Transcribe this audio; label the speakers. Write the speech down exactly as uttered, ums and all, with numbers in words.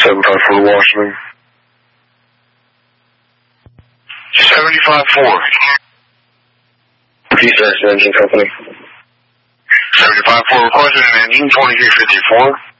Speaker 1: seven five four Washington.
Speaker 2: seventy-five four.
Speaker 1: East Engine Company.
Speaker 2: seventy-five four requesting an engine twenty-three fifty-four.